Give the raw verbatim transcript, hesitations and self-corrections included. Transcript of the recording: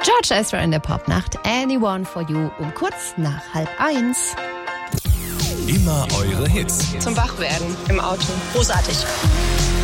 George Ezra in der Popnacht. Anyone for You um kurz nach halb eins. Immer eure Hits. Zum Wachwerden im Auto. Großartig.